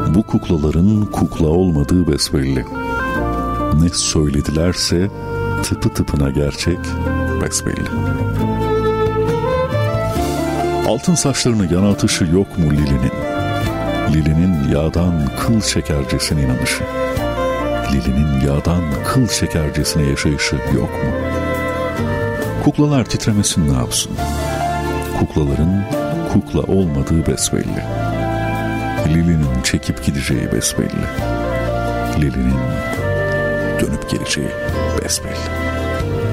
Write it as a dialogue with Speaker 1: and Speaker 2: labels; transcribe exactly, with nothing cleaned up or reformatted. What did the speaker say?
Speaker 1: Bu kuklaların kukla olmadığı besbelli. Ne söyledilerse tıpı tıpına gerçek besbelli. Altın saçlarını yana atışı yok mu Lili'nin? Lili'nin yağdan kıl şekercesine inanışı. Lili'nin yağdan kıl şekercesine yaşayışı yok mu? Kuklalar titremesin ne yapsın? Kuklaların kukla olmadığı besbelli. Lili'nin çekip gideceği besbelli. Lili'nin dönüp geleceği besbelli.